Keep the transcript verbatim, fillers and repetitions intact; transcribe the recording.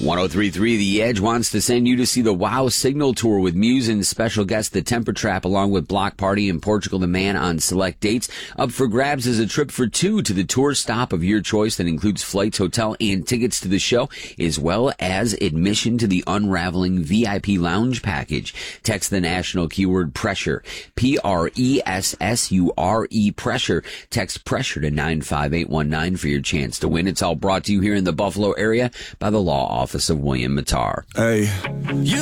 one oh three point three The Edge wants to send you to see the Wow Signal Tour with Muse and special guest The Temper Trap, along with Block Party and Portugal the Man on select dates. Up for grabs is a trip for two to the tour stop of your choice that includes flights, hotel, and tickets to the show, as well as admission to the Unraveling V I P Lounge package. Text the national keyword PRESSURE, P R E S S U R E, PRESSURE. Text PRESSURE to nine five eight one nine for your chance to win. It's all brought to you here in the Buffalo area by the law office of William Mattar. Hey. You